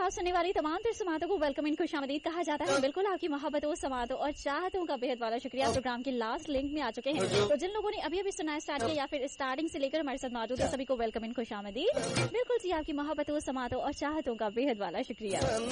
आप सुनने वाली तमाम तर समातों को वेलकम इन खुशामदीद कहा जाता है। बिल्कुल आपकी मोहब्बतों, समातों और चाहतों का बेहद वाला शुक्रिया। प्रोग्राम के लास्ट लिंक में आ चुके हैं, तो जिन लोगों ने अभी अभी सुनना स्टार्ट किया या फिर स्टार्टिंग से लेकर हमारे साथ मौजूद है, सभी को वेलकम इन खुशामदीद। बिल्कुल जी, आपकी मोहब्बतों, समातों और चाहतों का बेहद वाला शुक्रिया।